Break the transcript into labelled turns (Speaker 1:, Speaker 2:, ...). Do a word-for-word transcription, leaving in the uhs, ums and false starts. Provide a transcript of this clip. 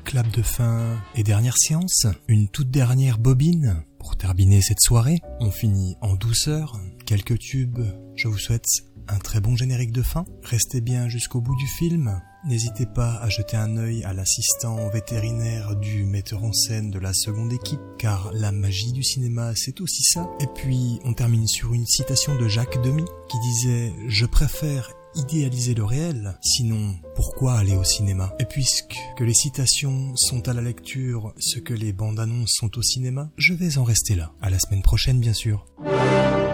Speaker 1: clap de fin et dernière séance, une toute dernière bobine pour terminer cette soirée. On finit en douceur, quelques tubes, je vous souhaite un très bon générique de fin. Restez bien jusqu'au bout du film. N'hésitez pas à jeter un œil à l'assistant vétérinaire du metteur en scène de la seconde équipe, car la magie du cinéma, c'est aussi ça. Et puis, on termine sur une citation de Jacques Demy, qui disait « Je préfère idéaliser le réel, sinon pourquoi aller au cinéma ?» Et puisque que les citations sont à la lecture ce que les bandes annonces sont au cinéma, je vais en rester là. À la semaine prochaine, bien sûr.